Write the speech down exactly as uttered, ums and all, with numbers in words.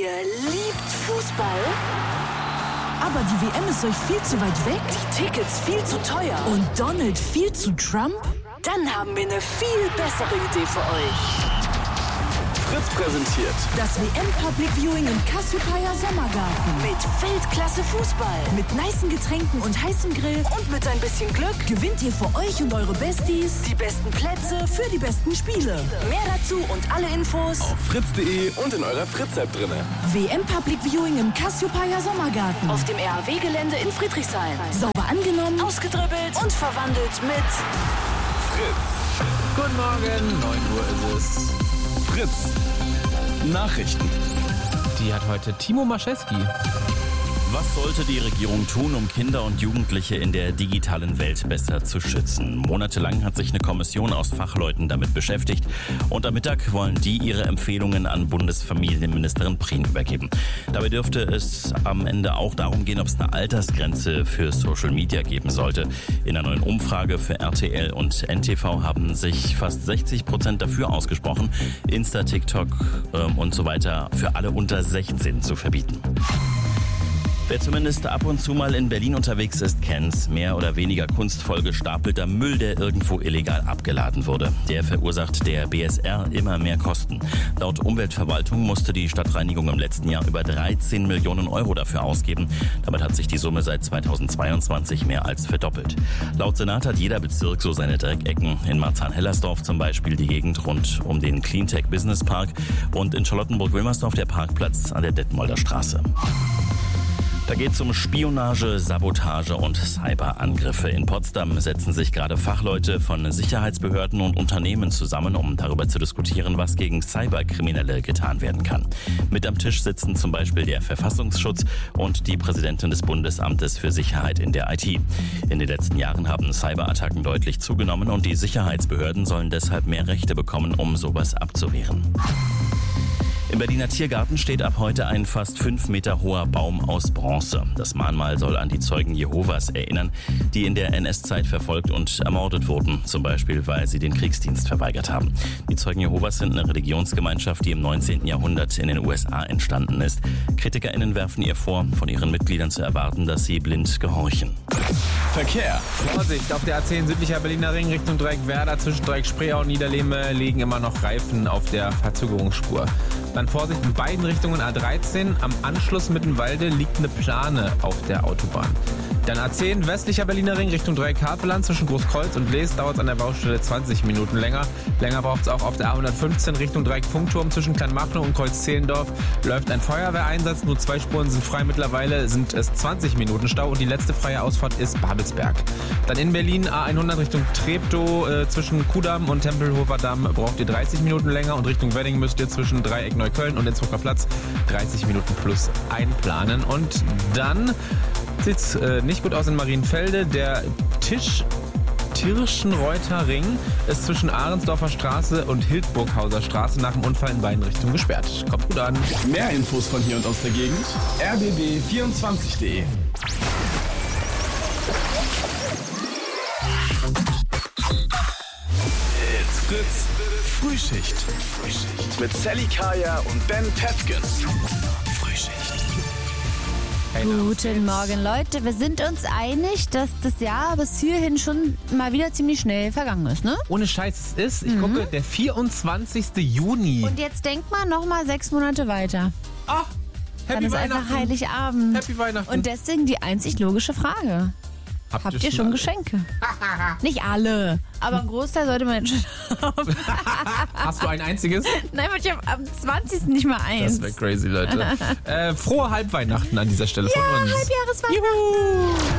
Ihr liebt Fußball? Aber die W M ist euch viel zu weit weg? Die Tickets viel zu teuer? Und Donald viel zu Trump? Dann haben wir eine viel bessere Idee für euch. Fritz präsentiert Das W M Public Viewing im Cassiopeia Sommergarten. Mit Weltklasse Fußball. Mit nicen Getränken und heißem Grill. Und mit ein bisschen Glück Gewinnt ihr für euch und eure Besties die besten Plätze für die besten Spiele. Mehr dazu und alle Infos auf fritz punkt de und in eurer Fritz-App drinne. W M Public Viewing im Cassiopeia Sommergarten. auf dem R A W-Gelände in Friedrichshain. Sauber angenommen. Ausgedribbelt und verwandelt mit Fritz. Guten Morgen, neun Uhr ist es. Fritz. Nachrichten. Die hat heute Timo Maschewski. Was sollte die Regierung tun, um Kinder und Jugendliche in der digitalen Welt besser zu schützen? Monatelang hat sich eine Kommission aus Fachleuten damit beschäftigt und am Mittag wollen die ihre Empfehlungen an Bundesfamilienministerin Prien übergeben. Dabei dürfte es am Ende auch darum gehen, ob es eine Altersgrenze für Social Media geben sollte. In einer neuen Umfrage für R T L und N T V haben sich fast sechzig Prozent dafür ausgesprochen, Insta, TikTok ähm, und so weiter für alle unter sechzehn zu verbieten. Wer zumindest ab und zu mal in Berlin unterwegs ist, kennt's. Mehr oder weniger kunstvoll gestapelter Müll, der irgendwo illegal abgeladen wurde. Der verursacht der B S R immer mehr Kosten. Laut Umweltverwaltung musste die Stadtreinigung im letzten Jahr über dreizehn Millionen Euro dafür ausgeben. Damit hat sich die Summe seit zweitausendzweiundzwanzig mehr als verdoppelt. Laut Senat hat jeder Bezirk so seine Dreckecken. In Marzahn-Hellersdorf zum Beispiel die Gegend rund um den Cleantech Business Park und in Charlottenburg-Wilmersdorf der Parkplatz an der Detmolder Straße. Da geht es um Spionage, Sabotage und Cyberangriffe. In Potsdam setzen sich gerade Fachleute von Sicherheitsbehörden und Unternehmen zusammen, um darüber zu diskutieren, was gegen Cyberkriminelle getan werden kann. Mit am Tisch sitzen zum Beispiel der Verfassungsschutz und die Präsidentin des Bundesamtes für Sicherheit in der I T. In den letzten Jahren haben Cyberattacken deutlich zugenommen und die Sicherheitsbehörden sollen deshalb mehr Rechte bekommen, um sowas abzuwehren. Im Berliner Tiergarten steht ab heute ein fast fünf Meter hoher Baum aus Bronze. Das Mahnmal soll an die Zeugen Jehovas erinnern, die in der N S-Zeit verfolgt und ermordet wurden, zum Beispiel weil sie den Kriegsdienst verweigert haben. Die Zeugen Jehovas sind eine Religionsgemeinschaft, die im neunzehnten Jahrhundert in den U S A entstanden ist. KritikerInnen werfen ihr vor, von ihren Mitgliedern zu erwarten, dass sie blind gehorchen. Verkehr. Vorsicht, auf der A zehn südlicher Berliner Ring Richtung Dreieck Werder zwischen Dreieck Spreeau und Niederlehme liegen immer noch Reifen auf der Verzögerungsspur. Dann Vorsicht in beiden Richtungen A dreizehn. Am Anschluss Mittenwalde liegt eine Plane auf der Autobahn. Dann A zehn westlicher Berliner Ring Richtung Dreieck Havelland zwischen Großkreuz und Lees dauert es an der Baustelle zwanzig Minuten länger. Länger braucht es auch auf der A hundertfünfzehn Richtung Dreieck Funkturm zwischen Kleinmachnow und Kreuz-Zehlendorf. Läuft ein Feuerwehreinsatz, nur zwei Spuren sind frei. Mittlerweile sind es zwanzig Minuten Stau und die letzte freie Ausfahrt ist Babelsberg. Dann in Berlin A hundert Richtung Treptow äh, zwischen Kudamm und Tempelhofer Damm braucht ihr dreißig Minuten länger und Richtung Wedding müsst ihr zwischen Dreieck Neukölln und Innsbrucker Platz dreißig Minuten plus einplanen. Und dann sieht es äh, nicht gut aus in Marienfelde. Der Tisch Tirschenreuter Ring ist zwischen Ahrensdorfer Straße und Hildburghauser Straße nach dem Unfall in beiden Richtungen gesperrt. Kommt gut an. Mehr Infos von hier und aus der Gegend. r b b vierundzwanzig punkt de. It's Fritz Frühschicht. Frühschicht. Mit Sally Kaya und Ben Tetgen. Frühschicht. Guten Morgen, Leute. Wir sind uns einig, dass das Jahr bis hierhin schon mal wieder ziemlich schnell vergangen ist, ne? Ohne Scheiß, es ist, ich gucke, der vierundzwanzigste Juni. Und jetzt denkt mal noch mal sechs Monate weiter. Ah, Dann Happy ist Weihnachten. einfach Heiligabend. Happy Weihnachten. Und deswegen die einzig logische Frage. Habt, Habt ihr schon Geschenke? Nicht alle, aber ein Großteil sollte man jetzt schon haben. Hast du ein einziges? Nein, ich habe am zwanzigsten nicht mal eins. Das wäre crazy, Leute. äh, frohe Halbweihnachten an dieser Stelle von ja, uns. Halbjahresweihnachten. Juhu.